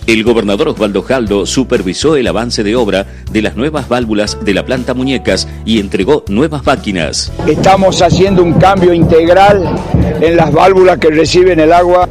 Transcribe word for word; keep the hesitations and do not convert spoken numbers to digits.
El gobernador Osvaldo Jaldo supervisó el avance de obra de las nuevas válvulas de la planta Muñecas y entregó nuevas máquinas. Estamos haciendo un cambio integral en las válvulas que reciben el agua